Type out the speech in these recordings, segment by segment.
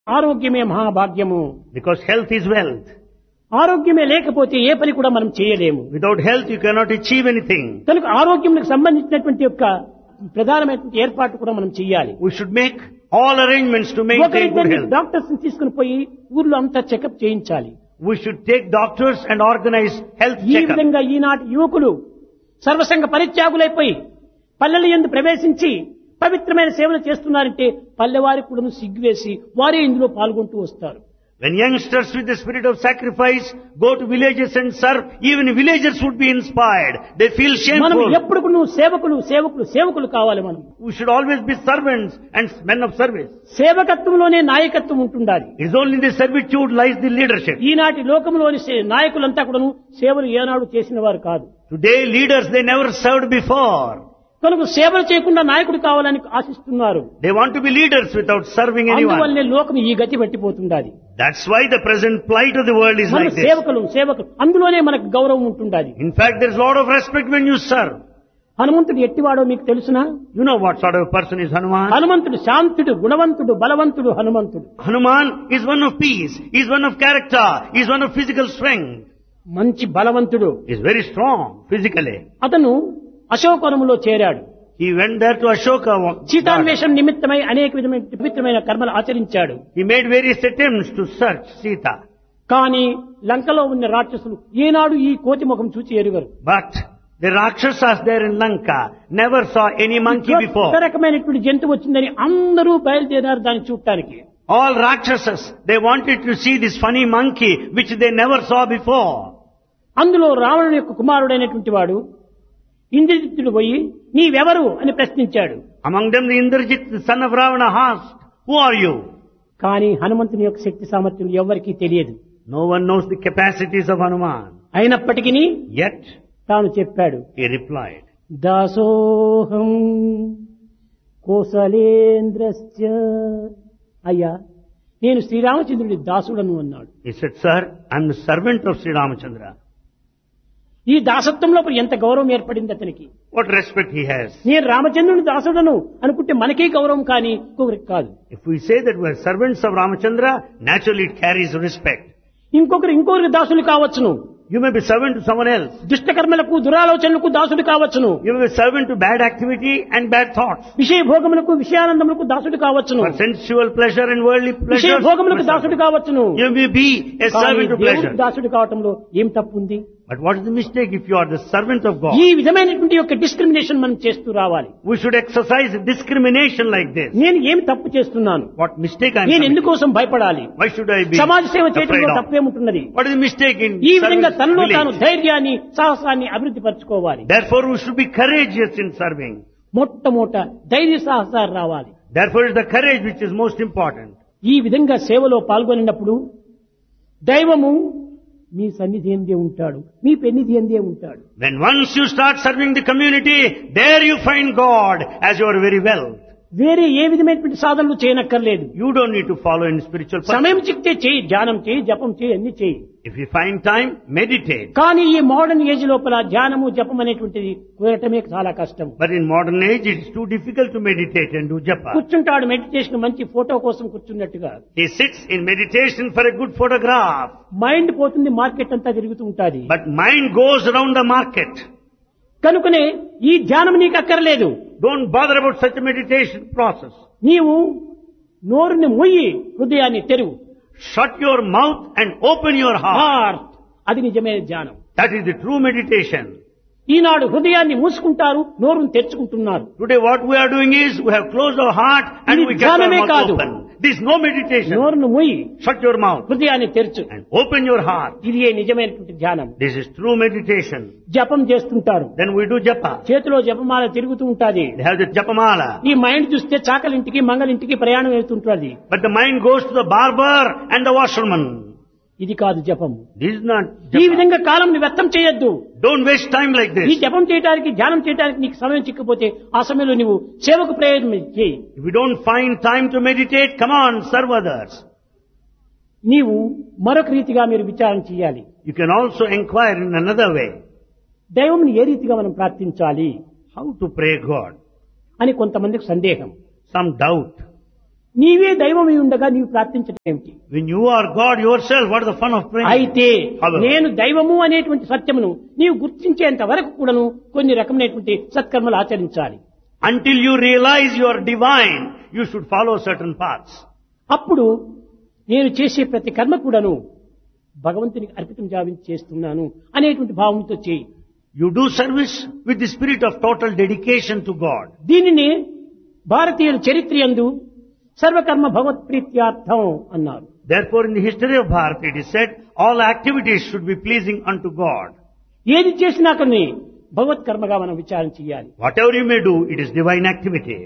ఆరోగ్యమే మహాభాగ్యము. Because health is wealth. ఆరోగ్యమే లేకపోతే ఏ పని కూడా మనం చేయలేము. Without health you cannot achieve anything. కనుక ఆరోగ్యంకు సంబంధించినటువంటి యొక్క ప్రధానమైనటువంటి ఏర్పాటు కూడా మనం చేయాలి. We should make all arrangements to maintain good health. Doctors తీసుకుని పోయి ఊర్లో అంతా చెకప్ చేయించాలి. We should take doctors and organize health ఈ checkup. విధంగా ఈనాటి యువకులు సర్వసంగ పరిత్యాగులైపోయి పల్లెల యందు ప్రవేశించి పవిత్రమైన సేవలు చేస్తున్నారంటే పల్లెవారికి కూడా సిగ్గువేసి వారే ఇందులో పాల్గొంటూ వస్తారు. When youngsters with the spirit of sacrifice go to villages and serve, even villagers would be inspired. They feel మనం shameful. ఎప్పుడు కూడా సేవకులు కావాలి. మనం We should always be servants and men of service. సేవకత్వంలోనే నాయకత్వం ఉంటుండాలి. It is only in the servitude lies the leadership. ఈనాటి లోకంలోని నాయకులంతా కూడాను సేవలు ఏనాడు చేసిన వారు కాదు. Today leaders, they never served before. కనుక సేవలు చేయకుండా నాయకుడు కావాలని ఆశిస్తున్నారు. They want to be leaders without serving anyone. అందువల్లే లోకం ఈ గతి పట్టిపోతుండాలి. That's why the present plight of the world is మన like this. సేవకులు అందులోనే మనకు గౌరవం ఉంటుండాలి. In fact, there's a lot of respect when you serve. హనుమంతుడు ఎట్టివాడో మీకు తెలుసునా? You know what sort of a person is Hanuman? హనుమంతుడు శాంతుడు, గుణవంతుడు, బలవంతుడు. హనుమంతుడు Hanuman is one of peace, he is one of character, he is one of physical strength. మంచి బలవంతుడు. He is very strong physically. అతను అశోకవనములో చేరాడు. He went there to Ashoka. సీతాన్వేషణ నిమిత్తమై అనేక విధమైన పవిత్రమైన కర్మలు ఆచరించాడు. He made various attempts to search Sita. కానీ లంకలో ఉన్న రాక్షసులు ఏనాడు ఈ కోతి ముఖం చూచి ఎరుగరు. But the Rakshasas there in Lanka never saw any monkey before. కొత్త రకమైనటువంటి జంతువు వచ్చిందని అందరూ బయలుదేరారు దాన్ని చూడటానికి. All Rakshasas, they wanted to see this funny monkey which they never saw before. అందులో రావణుని యొక్క కుమారుడైనటువంటి వాడు ఇంద్రజిత్తుడు పోయి నీవెవరు అని ప్రశ్నించాడు. Among them the Indrajit, the son of Ravana, asked, "Who are you?" కానీ హనుమంతుని యొక్క శక్తి సామర్థ్యం ఎవరికీ తెలియదు. No one knows the capacities of Hanuman. అయినప్పటికీ Yet తాను చెప్పాడు, he replied, దాసోహం కోసలేంద్రస్య. అయ్యా, నేను శ్రీరామచంద్రుడి దాసుడను అన్నాడు. he said, "Sir, I am the servant of Sri Ramachandra." ఈ దాసత్వంలో ఎంత గౌరవం ఏర్పడింది అతనికి. What respect he has. నేను రామచంద్రుని దాసుడను అనుకుంటే మనకే గౌరవం, కానీ ఇంకొకరికి కాదు. If we say that we are servants of Ramachandra, naturally it carries respect. ఇంకొకరికి దాసులు కావచ్చును. You may be servant to someone else. దుష్టకర్మలకు, దురాలోచనలకు దాసుడు కావచ్చును. You may be servant to bad activity and bad thoughts. విషయ భోగములకు, విషయానందములకు దాసుడు కావచ్చును. For sensual pleasure and worldly విషయ pleasure. భోగములకు దాసుడు కావచ్చును. You may be a కానీ servant to pleasure. దేవుడికి దాసుడు కావటంలో ఏం తప్పు ఉంది? But what is the mistake if you are the servant of God? ఈ విధమైనటువంటి యొక్క డిస్క్రిమినేషన్ మనం చేస్తూ రావాలి. We should exercise discrimination like this. నేను ఏమి తప్పు చేస్తున్నాను? What mistake I am నేను committing? ఎందుకోసం భయపడాలి? Why should I be సమాజ సేవ afraid చేయడంలో of? తప్పేముంటున్నది? What is the mistake in ఈ విధంగా service తనలో తాను village? ధైర్యాన్ని, సాహసాన్ని అభివృద్ధి పరచుకోవాలి. Therefore we should be courageous in serving. మొట్టమొదట ధైర్య సాహసాలు రావాలి. Therefore it is the courage which is most important. ఈ విధంగా సేవలో పాల్గొనినప్పుడు దైవము మీ సన్నిధి ఎందే ఉంటాడు, మీ పెన్నిధి ఎందే ఉంటాడు. When once you start serving the community, there you find God as your very wealth. వేరే ఏ విధమైనటువంటి సాధనలు చేయనక్కర్లేదు. You don't need to follow any spiritual path. సమయం చిక్తే చేయి, ధ్యానం చేయి, జపం చేయి, అన్ని చేయి. If you find time, meditate. కానీ ఈ మోడర్న్ ఏజ్ లోపల ధ్యానము, జపం అనేటువంటిది కుదరటమే చాలా కష్టం. But in modern age, it is too difficult to meditate and do japa. కూర్చుంటాడు మెడిటేషన్, మంచి ఫోటో కోసం కూర్చున్నట్టుగా. He sits in meditation for a good photograph. Mind పోతుంది, మార్కెట్ అంతా తిరుగుతూ ఉంటుంది. But mind goes around the market. కనుకనే ఈ ధ్యానం నీకు అక్కర్లేదు. Don't bother about such a meditation process. నీవు నోరుని మొయ్యి, హృదయాన్ని తెరువు. Shut your mouth and open your heart. Heart, అది నిజమైన ధ్యానం. That is the true meditation. ఈనాడు హృదయాన్ని మూసుకుంటారు, నోరును తెరుచుకుంటున్నారు. Today what we are doing is, we have closed our heart and ఇది we kept our ధ్యానమే mouth కాదు. open. This is no meditation. నోరును మొయ్యి, Shut your mouth హృదయాన్ని తెరచు. and open your heart. ఇది నిజమైనటువంటి ధ్యానం. This is true meditation. జపం చేస్తుంటారు, Then we do japa. చేతిలో జపమాల తిరుగుతూ ఉంటాది. They have the japamala. ఈ మైండ్ చూస్తే చాకలింటికి, మంగలింటికి ప్రయాణం వెళ్తుంటుంది. But the mind goes to the barber and the washerman. ఇది కాదు జపం. This is not ఈ japa. విధంగా కాలం వ్యర్థం చేయొద్దు. Don't waste time like ఈ this. జపం చేయడానికి, ధ్యానం చేయడానికి నీకు సమయం చిక్కపోతే ఆ సమయంలో నువ్వు సేవకు ప్రయోజనం చేయి. If you don't find time to meditate, come on, serve others. నీవు మరొక రీతిగా మీరు విచారణ చేయాలి. You can also inquire in another way. దైవంని ఏ రీతిగా మనం ప్రార్థించాలి How to pray God. అని కొంతమందికి సందేహం. Some doubt. నీవే దైవమై ఉండగా నీవు ప్రార్థించడం ఏమిటి? When you are God yourself, what is the fun of praying? అయితే However, నేను దైవము అనేటువంటి సత్యమును నీవు గుర్తించేంత వరకు కూడాను కొన్ని రకమైనటువంటి సత్కర్మలు ఆచరించాలి. until you realize you are divine, you should follow certain paths. అప్పుడు నేను చేసే ప్రతి కర్మ కూడాను భగవంతునికి అర్పితం జావించి చేస్తున్నాను అనేటువంటి భావంతో చేయి. You do service with the spirit of total dedication to God. దీనిని భారతీయుల చరిత్రయందు సర్వకర్మ భగవత్ ప్రీత్యార్థం అన్నారు. Therefore, in the history of Bharat, it is said, all activities should be pleasing unto God. ఏది చేసినా కానీ భగవత్ కర్మగా మనం విచారణ చేయాలి. Whatever you may do, it is divine activity.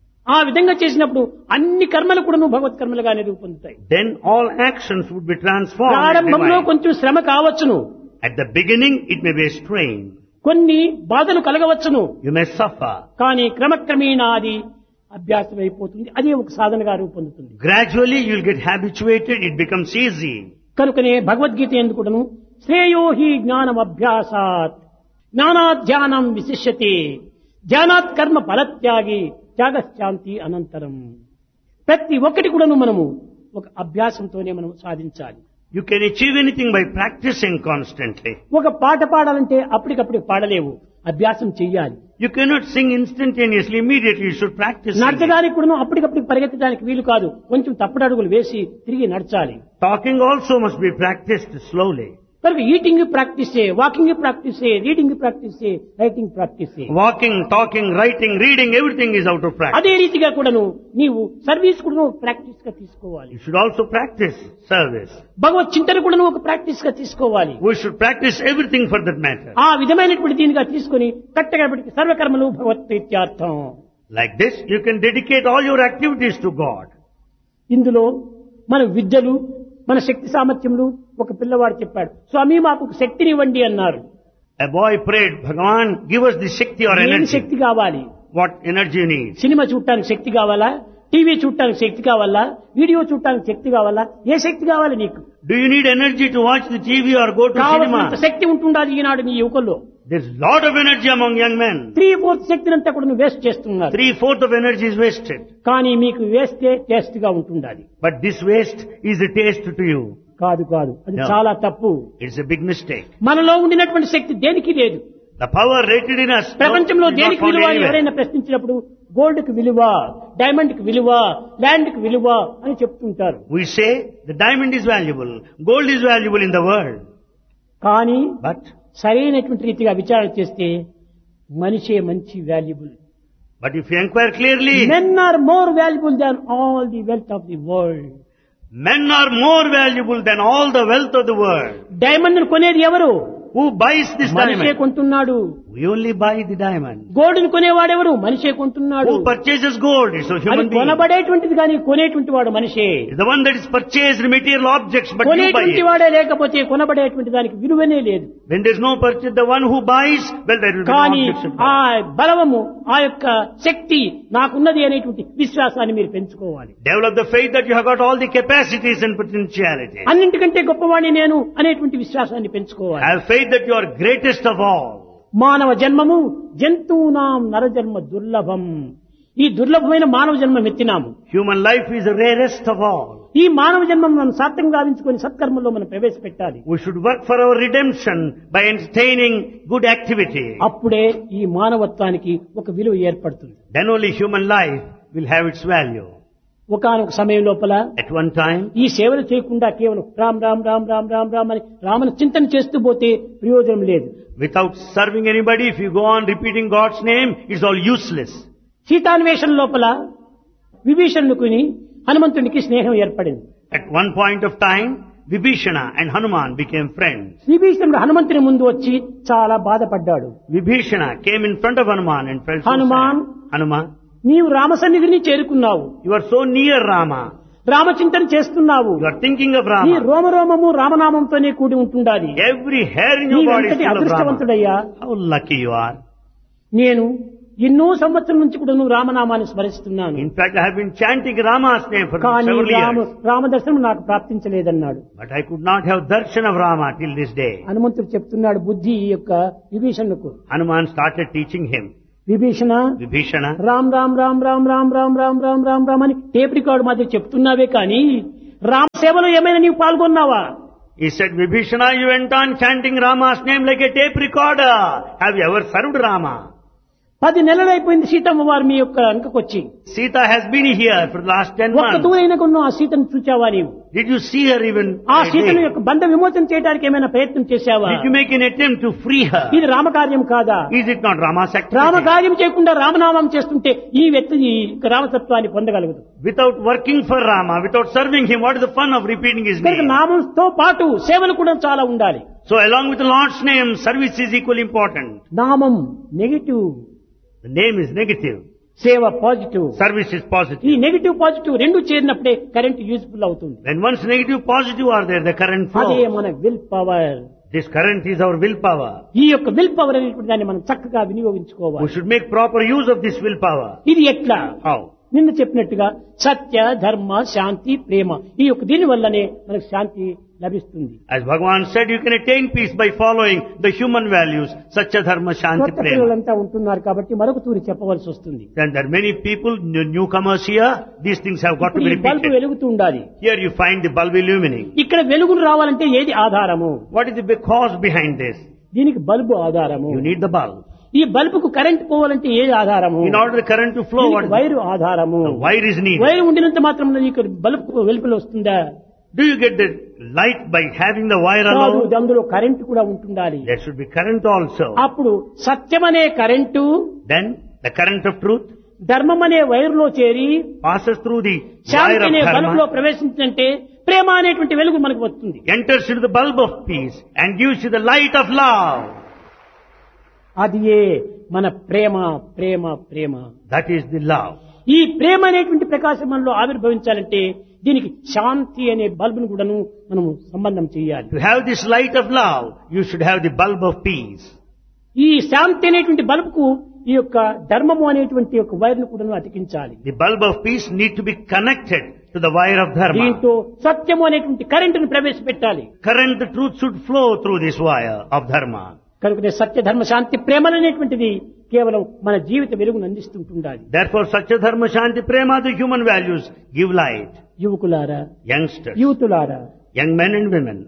ఆ విధంగా చేసినప్పుడు అన్ని కర్మలు కూడా భగవత్ కర్మలుగానే రూపొందుతాయి. Then all actions would be transformed into ప్రారంభంలో divine. కొంచెం శ్రమ కావచ్చును, At the beginning, it may be a strain. కొన్ని బాధలు కలగవచ్చును, You may suffer. కానీ క్రమక్రమేణా అది అభ్యాసం అయిపోతుంది. అదే ఒక సాధనగా రూపొందుతుంది. Gradually, you will get habituated. It becomes easy. కనుకనే భగవద్గీత ఎందుకును శ్రేయో హి జ్ఞానం అభ్యాసాత్ జ్ఞానాధ్యానం విశిష్యతే ధ్యానాత్ కర్మ ఫలత్యాగి త్యాగశాంతి అనంతరం. ప్రతి ఒక్కటి కూడాను మనము ఒక అభ్యాసంతోనే మనం సాధించాలి. You can achieve anything by practicing constantly. ఒక పాట పాడాలంటే అప్పటికప్పుడు పాడలేవు, అభ్యాసం చెయ్యాలి. You cannot sing instantaneously, immediately. You should practice singing. నడచడానికి కూడాను అప్పటికప్పుడు పరిగెత్తడానికి వీలు కాదు, కొంచెం తప్పుడడుగులు వేసి తిరిగి నడచాలి. Talking also must be practiced slowly. కనుక ఈటింగ్ ప్రాక్టీస్ చే, వాకింగ్ ప్రాక్టీస్ చే, రీడింగ్ ప్రాక్టీస్ చే, రైటింగ్ ప్రాక్టీస్ చే. Walking, talking, writing, reading, everything is out of practice. అదే రీతిగా కూడాను నీవు సర్వీస్ కూడాను ప్రాక్టీస్ గా తీసుకోవాలి. You should also practice service. భగవత్ చింతన కూడాను ఒక ప్రాక్టీస్ గా తీసుకోవాలి. We should practice everything for that matter. ఆ విధమైనటువంటి దీనిగా తీసుకుని కట్టగబట్టి సర్వకర్మలు భగవత్ ప్రీత్యార్థం. Like this, you can dedicate all your activities to God. ఇందులో మన విద్యలు, మన శక్తి సామర్థ్యములు, ఒక పిల్లవాడు చెప్పాడు, స్వామి మాకు ఒక శక్తినివ్వండి అన్నారు. A boy prayed, Bhagavan, give us the Shakti or ఏం energy. శక్తి కావాలి? What energy you need? Cinema చూడటానికి శక్తి కావాలా? టీవీ చూడటానికి శక్తి కావాలా? వీడియో చూడటానికి శక్తి కావాలా? ఏ శక్తి కావాలి నీకు? Do you need energy to watch the TV or go to కావాల్సినంత cinema? శక్తి ఉంటుండాలి ఈనాడు నీ యువకుల్లో. There's lot of energy among young men. 3/4 శక్తినంతా కూడా నువ్వు వేస్ట్ చేస్తున్నారు. 3/4 of energy is wasted. కానీ మీకు వేస్తే టేస్ట్ గా ఉంటుండాలి. But this waste is a taste to you. కాదు కాదు, అది No. చాలా తప్పు. It's a big mistake. మనలో ఉండినటువంటి శక్తి దేనికి లేదు. The power rated in us ప్రపంచంలో is not దేనికి found విలువ అని anywhere. ఎవరైనా ప్రశ్నించినప్పుడు గోల్డ్ కి విలువ, డైమండ్ కి విలువ, ల్యాండ్ కి విలువ అని చెప్తుంటారు. We say the diamond is valuable, gold is valuable in the world. కానీ But సరైనటువంటి రీతిగా విచారణ చేస్తే మనిషే మంచి valuable. if you inquire clearly, men are more valuable than all the wealth of the world. men are more valuable than all the wealth of the world. Diamond కొనేది ఎవరు? Who buys this మనిషే diamond? కొంటున్నాడు. We only buy the diamond. Gold ని కొనేవాడెవరు? మనిషే కొంటున్నాడు. Who purchases gold? It's a అది human being. కొనబడేటువంటిది కానీ కొనేటువంటి వాడు మనిషే. It's the one that is purchased material objects, but you buy కొనేటువంటి it. వాడే లేకపోతే కొనబడేటువంటి దానికి విలువనే లేదు. When there's no purchase, the one who buys, well, there will be no కానీ objection. ఆ బలము, ఆ యొక్క శక్తి నాకున్నది అనేటువంటి విశ్వాసాన్ని మీరు పెంచుకోవాలి. Develop the faith that you have got all the capacities and potentiality. అన్నింటికంటే గొప్పవాణి నేను అనేటువంటి విశ్వాసాన్ని పెంచుకోవాలి. Have faith that you are greatest of all. మానవ జన్మము జంతువునాం నరజన్మ దుర్లభం. ఈ దుర్లభమైన మానవ జన్మం ఎత్తినాము. Human life is the rarest of all. ఈ మానవ జన్మం మనం సార్థకం గావించుకొని సత్కర్మల్లో మనం ప్రవేశపెట్టాలి. We should work for our redemption by entertaining good activity. అప్పుడే ఈ మానవత్వానికి ఒక విలువ ఏర్పడుతుంది. Then only human life will have its value. ఒకానొక సమయం లోపల At one time, ఈ సేవలు చేయకుండా కేవలం రామ్ రామ్ రామ్ రామ్ రామ్ రామ్ అని రామను చింతన చేస్తూ పోతే ప్రయోజనం లేదు. without serving anybody, if you go on repeating God's name, it's all useless. సీతాన్వేషణ లోపల విభీషణుకుని హనుమంతునికి స్నేహం ఏర్పడింది. At one point of time, Vibhishana and Hanuman became friends. విభీషణుడు హనుమంతుని ముందు వచ్చి చాలా బాధపడ్డాడు. Vibhishana came in front of Hanuman and felt so Hanuman. sad. Hanuman, నీవు రామ సన్నిధిని చేరుకున్నావు, you are so near Rama. రామచింతన చేస్తున్నావు. You are thinking of నీ Rama. రోమరోమము రామనామంతోనే కూడి ఉంటుండాలి. Every hair in your body is నీవెంతటి full of Rama. అదృష్టవంతుడయ్యా. How lucky you are. నేను ఎన్నో సంవత్సరం నుంచి కూడా నువ్వు రామనామాన్ని స్మరిస్తున్నాను. In fact, I have been chanting Rama's name for కానీ several years. రామదర్శనం నాకు ప్రాప్తించలేదన్నాడు. But I could not have darshan of Rama till this day. హనుమంతుడు చెప్తున్నాడు బుద్ధి ఈ యొక్క విభీషణుకు. Hanuman started teaching him. Vibhishana Vibhishana, Ram Ram Ram Ram Ram Ram Ram Ram Ram Ram అని టేప్ రికార్డు మాత్రం చెప్తున్నావే కానీ రామ సేవలో ఏమైనా నీవు పాల్గొన్నావా? he said, Vibhishana, you went on chanting Rama's name like a tape recorder. Have you ever served Rama? 10 నెలలు అయిపోయింది సీతమ్మ వారు మీ యొక్క అంకకొచ్చి. Sita has been here for the last 10 ఒక్క months. దూరైన కొన్న ఆ సీతను చూచావా నీవు? Did you see her even? ఆ a సీతను day? యొక్క బంధ విమోచన చేయడానికి ఏమైనా ప్రయత్నం చేశావా? Did you make an attempt to free her? ఇది రామకార్యం కాదా? Is it not Rama's activity? రామకార్యం చేయకుండా రామనామం చేస్తుంటే ఈ వ్యక్తి ఈ రామతత్వాన్ని పొందగలగదు. Without working for Rama, without serving him, what is the fun of repeating his కనుక name? నామంతో పాటు సేవలు కూడా చాలా ఉండాలి. So along with the Lord's name, service is equally important. నామం negative, The name is negative. సేవ పాజిటివ్. Service is ఈ positive. నెగటివ్ పాజిటివ్ రెండు చేరినప్పుడే కరెంట్ యూజ్ఫుల్ అవుతుంది. When once negative, positive are there, the current అదే flows. మన will power. This current is our willpower. ఈ యొక్క will power అనేటువంటి దాన్ని మనం చక్కగా We వినియోగించుకోవాలి. should make proper use of this willpower. ఇది ఎట్లా? How? నిన్న చెప్పినట్టుగా సత్య ధర్మ శాంతి ప్రేమ ఈ యొక్క దీని వల్లనే మనకు శాంతి లభిస్తుంది. As Bhagavan said, you can attain peace by following the human values, Satya, Dharma, Shanti, కొత్త Prema. పిల్లలంతా ఉంటున్నారు కాబట్టి మరొక తూరి చెప్పవలసి వస్తుంది. Then there are many people, newcomers here, these things have got to be ఈ బల్బు repeated. వెలుగుతూ ఉండాలి. Here you find the bulb illumining. ఇక్కడ వెలుగులు రావాలంటే ఏది ఆధారము? What is the cause behind this? దీనికి బల్బు ఆధారము. You need the bulb. ఈ బల్బుకు కరెంట్ పోవాలంటే ఏది ఆధారము? In order the current to flow, what దీనికి is వైరు ఆధారము. the wire is needed. Wire ఉండినంత మాత్రం నీకు బల్బు వెలుపులు వస్తుందా? Do you get the light by having the wire కాదు, alone? అందులో కరెంట్ కూడా ఉంటుండాలి. There should be current also. అప్పుడు సత్యమనే current Then the current of truth ధర్మం అనే వైరులో చేరి passes through the wire Shanti of అనే బల్బులో dharma, ప్రవేశించిందంటే ప్రేమ అనేటువంటి వెలుగు మనకు వస్తుంది. enters into the bulb of peace and gives you the light of love. అది ఏ మన ప్రేమ ప్రేమ ప్రేమ. That is the love. ఈ ప్రేమ అనేటువంటి ప్రకాశం మనలో ఆవిర్భవించాలంటే దీనికి శాంతి అనే బల్బును కూడాను మనము సంబంధం చేయాలి. To have this light of love, you should have the bulb of peace. ఈ శాంతి అనేటువంటి బల్బుకు ఈ యొక్క ధర్మము అనేటువంటి యొక్క వైర్ను కూడాను అతికించాలి. The bulb of peace need to be connected to the wire of dharma. దీంతో సత్యము అనేటువంటి కరెంటును ప్రవేశపెట్టాలి. Current, the truth should flow through this wire of dharma. కనుక సత్య ధర్మ శాంతి ప్రేమలు అనేటువంటిది కేవలం మన జీవిత వెలుగును అందిస్తుంటుండాలి. Therefore, Satya, Dharma, Shanti, Prema, the human values, give light. యువకులారా, Youngsters, యూతులారా, young men and women,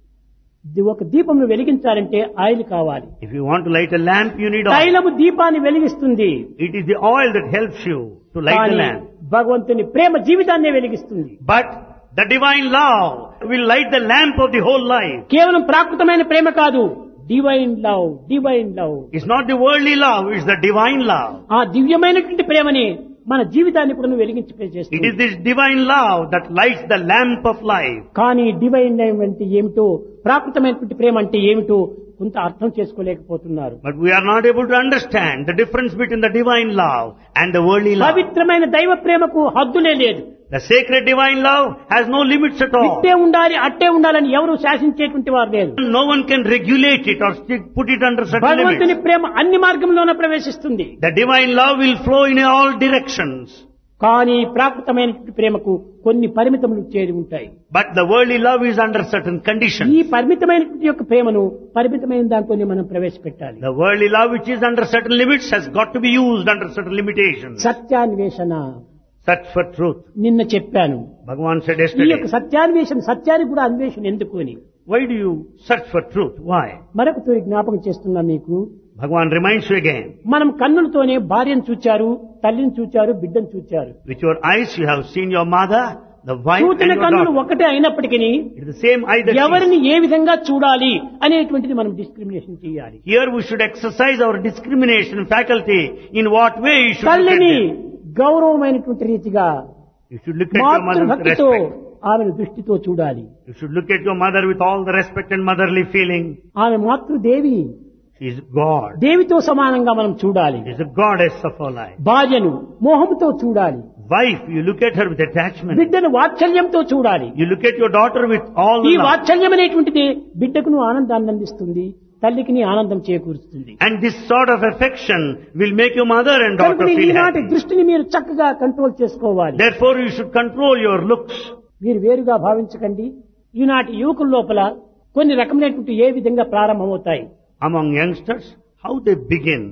ఒక దీపంను వెలిగించాలంటే ఆయిల్ కావాలి. if you want to light a lamp, you need oil. తైలము దీపాన్ని వెలిగిస్తుంది. It is the oil that helps you to light the కానీ lamp. భగవంతుని ప్రేమ జీవితాన్నే వెలిగిస్తుంది. But the divine love will light the lamp of the whole life. కేవలం ప్రాకృతమైన ప్రేమ కాదు, divine love. Divine love It's not the worldly love, it's the divine love. ఆ దివ్యమైనటువంటి ప్రేమని మన జీవితాన్ని కూడా వెలిగించి It is చేస్తుంది. this divine love that lights the lamp of life. కానీ డివైన్ లవ్ అంటే ఏమిటో, ప్రాకృతమైనటువంటి ప్రేమ అంటే ఏమిటో కొంత అర్థం చేసుకోలేకపోతున్నారు. But we are not able to understand the difference between the divine love and the worldly love. పవిత్రమైన దైవ ప్రేమకు హద్దులే లేదు. The sacred divine love has no limits at all. ఇట్టే ఉండాలి అట్టే ఉండాలని ఎవరు శాసించేటువంటి వారు లేరు. No one can regulate it or put it under certain భగవంతుని limits. ప్రేమ అన్ని మార్గంలోనే ప్రవేశిస్తుంది. The divine love will flow in all directions. కానీ ప్రాకృతమైనటువంటి ప్రేమకు కొన్ని పరిమితములు చేరి ఉంటాయి. But the worldly love is under certain ఈ conditions. పరిమితమైనటువంటి యొక్క ప్రేమను పరిమితమైన దాంతోనే మనం ప్రవేశపెట్టాలి. The worldly love which is under certain limits has got to be used under certain limitations. సత్యాన్వేషణ Search for truth. నిన్న చెప్పాను. Bhagavan said ఈ yesterday, యొక్క సత్యాన్వేషణ, సత్యానికి కూడా అన్వేషణ ఎందుకు అని why do you search for truth? Why? మరొక తూరి జ్ఞాపకం చేస్తున్నా మీకు. Bhagavan reminds you again. మనం కన్నులతోనే భార్యను చూచారు, తల్లిని చూచారు, బిడ్డను చూచారు. With your eyes you have seen your mother, the wife and చూచిన your కన్నులు daughter. ఒకటే అయినప్పటికీ It is the same eye that ఎవరిని ఏ విధంగా చూడాలి అనేటువంటిది మనం డిస్క్రిమినేషన్ చేయాలి. Here we should exercise our discrimination faculty. In what way you should look at తల్లిని them. గౌరవమైనటువంటి రీతిగా You should look at your mother with మాతృభక్తితో respect. ఆమెను దృష్టితో చూడాలి. You should look at your mother with all the respect and motherly feeling. ఆమె మాతృదేవి, She is God. దేవితో సమానంగా మనం చూడాలి. She is the goddess of our life. భార్యను మోహంతో చూడాలి. Wife, you look at her with attachment. బిడ్డను వాత్సల్యంతో చూడాలి. You look at your daughter with all ఈ the love. వాత్సల్యం అనేటువంటిది బిడ్డకును ఆనందాన్ని అందిస్తుంది, తల్లికి ఆనందం చేకూరుస్తుంది. And this sort of affection will make your mother and daughter కనుక feel ఈనాటి happy. దృష్టిని మీరు చక్కగా కంట్రోల్ చేసుకోవాలి. Therefore, you should control your looks. మీరు వేరుగా భావించకండి. ఈనాటి యువకుల లోపల కొన్ని రకమైనటువంటి ఏ విధంగా ప్రారంభమవుతాయి. Among youngsters, how they begin.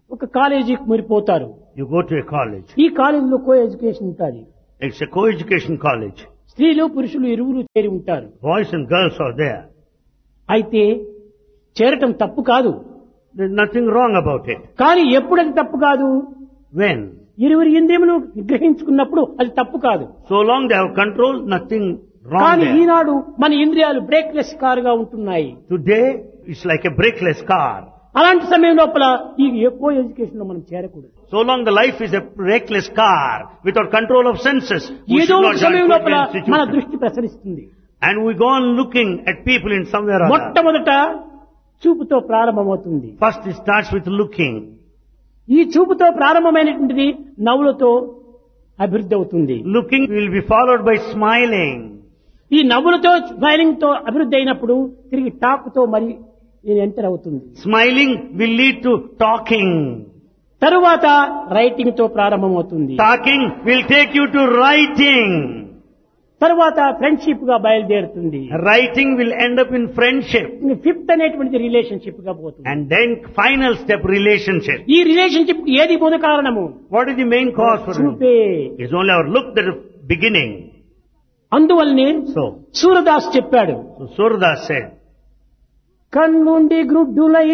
ఒక కాలేజీకి మురిపోతారు. You go to a college. ఈ కాలేజీలో కో ఎడ్యుకేషన్ ఉంటుంది. It's a co-education college. స్త్రీలు పురుషులు ఇరువురు చేరి ఉంటారు. Boys and girls are there. అయితే చేరటం తప్పు కాదు. There's nothing wrong about it. కానీ ఎప్పుడది తప్పు కాదు? When? ఇరువురి ఇంద్రియములు నిగ్రహించుకున్నప్పుడు అది తప్పు కాదు. So long they have control, nothing wrong కానీ there. ఈనాడు మన ఇంద్రియాలు బ్రేక్లెస్ కారుగా ఉంటున్నాయి. Today, it's like a brakeless car. అలాంటి సమయం లోపల ఈ కో ఎడ్యుకేషన్ లో మనం చేరకూడదు. So long the life is a brakeless car without control of senses. We ఏదో should ఒక not join సమయం లోపల co-education మన institution. దృష్టి ప్రసరిస్తుంది. And we go on looking at people in somewhere or other. మొట్టమొదట చూపుతో ప్రారంభమవుతుంది. First it starts with looking. ఈ చూపుతో ప్రారంభమైనటువంటిది నవ్వులతో అభివృద్ధి అవుతుంది. Looking will be followed by smiling. ఈ నవ్వులతో స్మైలింగ్ తో అభివృద్ధి అయినప్పుడు తిరిగి టాకుతో మరి ఎంటర్ అవుతుంది. Smiling will lead to talking. తరువాత రైటింగ్ తో ప్రారంభమవుతుంది. Talking will take you to writing. తరువాత ఫ్రెండ్షిప్ గా బయలుదేరుతుంది. Writing will end up in friendship. Fifth అనేటువంటిది రిలేషన్షిప్ గా పోతుంది. And then final step, relationship. ఈ రిలేషన్షిప్ ఏది మూల కారణము? What is the main cause for it? చూపే. It's only our look that is beginning. అందువల్లనే So సూరదాస్ చెప్పాడు, Surdas said, కన్నుండి గ్రుడ్డులై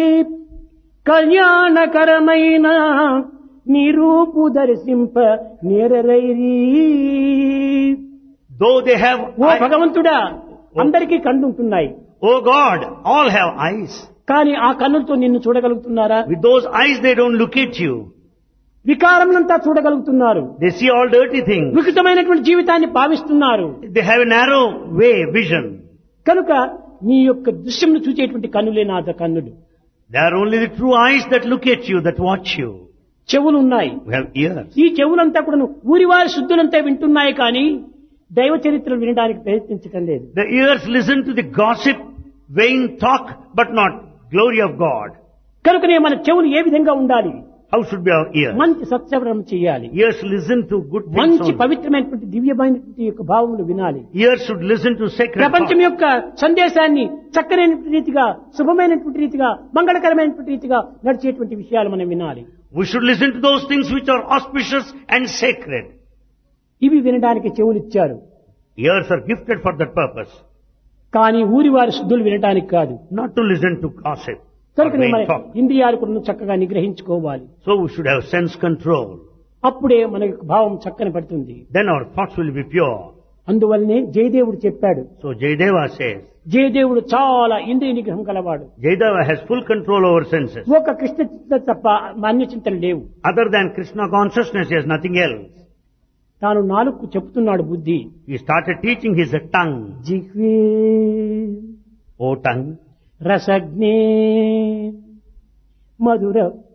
కళ్యాణకరమైన నిరూపు దర్శింప నేరరైరి. though they have ఓ భగవంతుడా, అందరికీ కన్నుంటున్నాయి. Oh God, all have eyes. కానీ ఆ కన్నులతో నిన్ను చూడగలుగుతున్నారా? With those eyes they don't look at you. వికారములంతా చూడగలుగుతున్నారు. They see all dirty things. వికృతమైనటువంటి జీవితాన్ని భావిస్తున్నారు. They have a narrow way, vision. కనుక నీ యొక్క దృశ్యంను చూచేటువంటి కన్నులే నా కన్నులు. They are only the true eyes that look at you, that watch you. చెవులు ఉన్నాయి. We have ears. ఈ చెవులంతా కూడా ఊరివారి శుద్ధులంతా వింటున్నాయి, కానీ దైవ చరిత్రలు వినడానికి ప్రయత్నించటం లేదు. The ears listen to the gossip, vain talk, but not glory of God. కనుకనే మన చెవులు ఏ విధంగా ఉండాలి? How should be our ears? మంచి సత్సవరం చేయాలి. Ears listen to good things మంచి only. పవిత్రమైనటువంటి దివ్యమైనటువంటి యొక్క భావములు వినాలి. Ears should listen to sacred ప్రపంచం thoughts. యొక్క సందేశాన్ని చక్కనైనటువంటి రీతిగా, శుభమైనటువంటి రీతిగా, మంగళకరమైనటువంటి రీతిగా నడిచేటువంటి విషయాలు మనం వినాలి. We should listen to those things which are auspicious and sacred. ఇవి వినడానికి చెవులు ఇచ్చారు. Ears are gifted for that purpose, కానీ ఊరివారి శుద్ధులు వినడానికి కాదు. not to listen to gossip or కనుకనే vain మన talk. ఇంద్రియాలు కూడా చక్కగా నిగ్రహించుకోవాలి. So we should have sense control. అప్పుడే మన యొక్క భావం చక్కని పడుతుంది. Then our thoughts will be pure. అందువల్లనే జయదేవుడు చెప్పాడు, So Jayadeva says, జయదేవుడు చాలా ఇంద్రియ నిగ్రహం కలవాడు. Jayadeva has full control over senses. ఒక కృష్ణ చింత తప్ప అన్య చింతలు లేవు. Other than Krishna consciousness, he has nothing else. తాను నాలుగు చెప్తున్నాడు బుద్ధి. He started teaching his tongue. జిహ్వే O tongue, రసజ్ఞే Mathura